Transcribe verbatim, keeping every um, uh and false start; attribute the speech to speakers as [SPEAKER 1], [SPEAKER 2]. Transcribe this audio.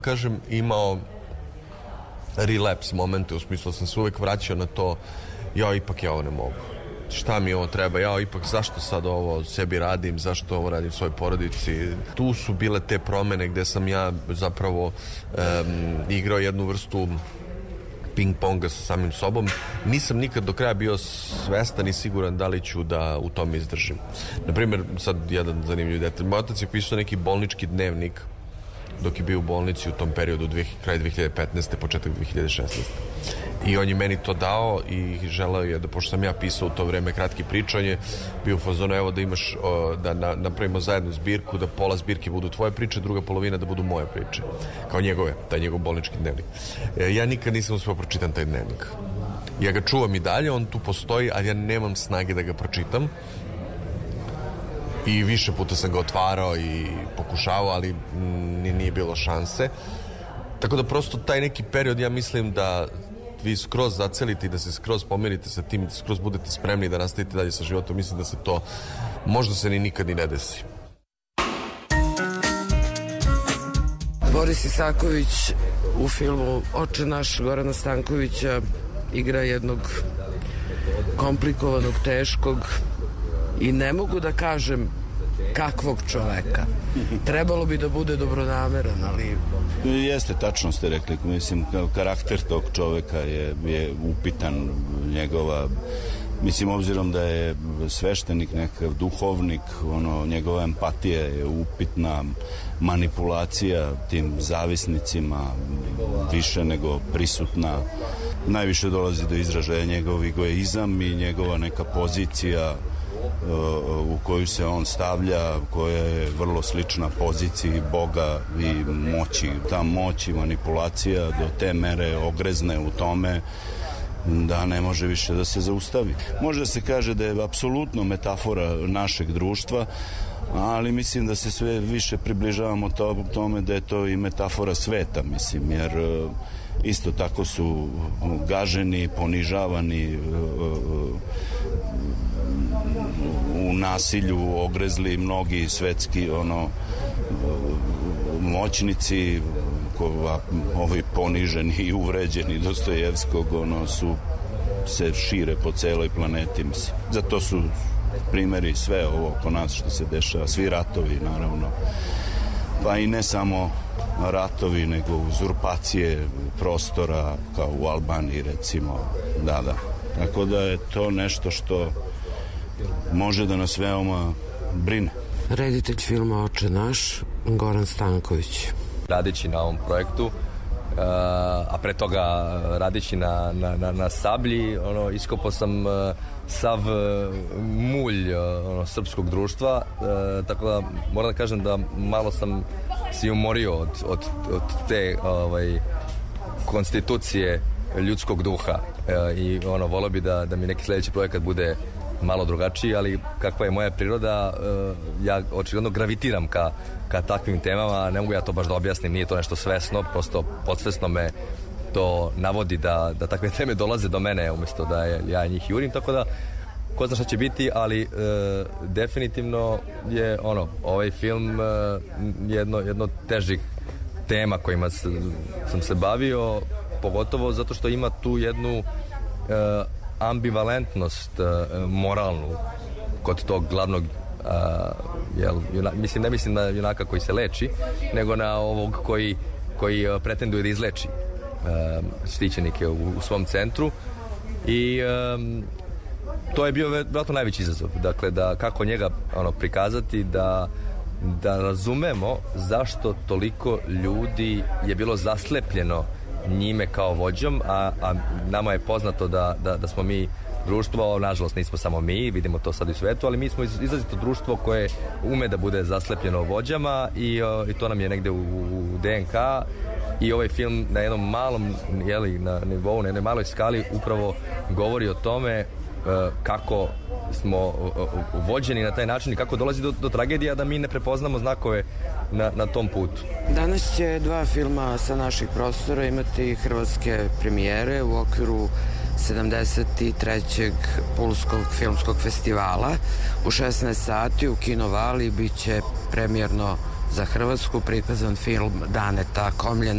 [SPEAKER 1] Kažem, imao relapse momente, u smislu sam se uvek vraćao na to, ja ipak ja ovo ne mogu. Šta mi ovo treba, ja ipak zašto sad ovo sebi radim, zašto ovo radim svojoj porodici. Tu su bile te promene gde sam ja zapravo um, igrao jednu vrstu ping-ponga sa samim sobom. Nisam nikad do kraja bio svestan i siguran da li ću da u tom izdržim. Naprimjer, sad jedan zanimljiv detalj. Moj otac je pisao neki bolnički dnevnik dok je bio u bolnici u tom periodu dve, kraj dve hiljade petnaeste. početak dve hiljade šesnaeste. I on je meni to dao i želeo je da, pošto sam ja pisao u to vreme kratki pričanje, bio u fazonu, evo da imaš, o, da na, napravimo zajedno zbirku, da pola zbirke budu tvoje priče, druga polovina da budu moje priče. Kao njegove, taj njegov bolnički dnevnik. E, ja nikad nisam uspio pročitam taj dnevnik. Ja ga čuvam i dalje, on tu postoji, ali ja nemam snage da ga pročitam. I više puta sam ga otvarao i pokušavao, ali nije bilo šanse. Tako da prosto taj neki period, ja mislim da vi skroz zacelite i da se skroz pomirite sa tim, da skroz budete spremni da nastavite dalje sa životom. Mislim da se to možda se ni nikad i ne desi.
[SPEAKER 2] Boris Isaković u filmu Oče naš Gorana Stankovića igra jednog komplikovanog, teškog i ne mogu da kažem kakvog čoveka. Trebalo bi da bude dobronameran, ali...
[SPEAKER 3] Jeste, tačno ste rekli. Mislim, karakter tog čoveka je, je upitan, njegova... Mislim, obzirom da je sveštenik, nekav duhovnik, ono, njegova empatija je upitna, manipulacija tim zavisnicima više nego prisutna. Najviše dolazi do izražaja njegov egoizam i njegova neka pozicija u koju se on stavlja, koja je vrlo slična poziciji Boga i moći. Ta moć i manipulacija do te mere ogrezne u tome da ne može više da se zaustavi. Može da se kaže da je apsolutno metafora našeg društva, ali mislim da se sve više približavamo to, tome da je to i metafora sveta, mislim, jer isto tako su gaženi, ponižavani, u nasilju ogrezli mnogi svetski ono moćnici, ovi poniženi i uvređeni Dostojevskog ono su se šire po celoj planeti, mislim. Zato su primeri sve ovo oko nas što se dešava, svi ratovi naravno, pa i ne samo ratovi nego uzurpacije prostora kao u Albaniji recimo, da da, tako da je to nešto što može da nas veoma brine.
[SPEAKER 2] Reditelj filma Oče naš, Goran Stanković.
[SPEAKER 4] Radeći na ovom projektu, a pre toga radeći na, na, na, na Sablji, ono, iskopao sam sav mulj ono, srpskog društva, tako da moram da kažem da malo sam si umorio od, od, od te ovaj, konstitucije ljudskog duha i ono, volio bi da, da mi neki sledeći projekat bude malo drugačiji, ali kakva je moja priroda, ja očigledno gravitiram ka, ka takvim temama, ne mogu ja to baš da objasnim, nije to nešto svesno, prosto podsvesno me to navodi da, da takve teme dolaze do mene umjesto da je, ja njih jurim, tako da ko zna šta će biti, ali e, definitivno je ono, ovaj film e, jedno, jedno težih tema kojima se, sam se bavio, pogotovo zato što ima tu jednu e, ambivalentnost uh, moralnu kod tog glavnog uh, jel, juna, mislim, ne mislim na junaka koji se leči, nego na ovog koji, koji uh, pretenduje da izleči uh, štićenike u, u svom centru i um, to je bio vjerojatno najveći izazov, dakle da kako njega ono, prikazati da da razumemo zašto toliko ljudi je bilo zaslepljeno njime kao vođom, a, a nama je poznato da, da, da smo mi društvo, nažalost nismo samo mi, vidimo to sad i u svetu, ali mi smo izrazito društvo koje ume da bude zaslepljeno vođama i, o, i to nam je negde u, u D N K i ovaj film na jednom malom, jeli, na nivou, na jednoj maloj skali upravo govori o tome uh, kako smo vođeni na taj način i kako dolazi do, do tragedija da mi ne prepoznamo znakove na, na tom putu.
[SPEAKER 2] Danas će dva filma sa naših prostora imati hrvatske premijere u okviru sedamdeset trećeg Pulskog filmskog festivala. U šesnaest sati u Kino Vali bit će premijerno za Hrvatsku prikazan film Daneta Komljena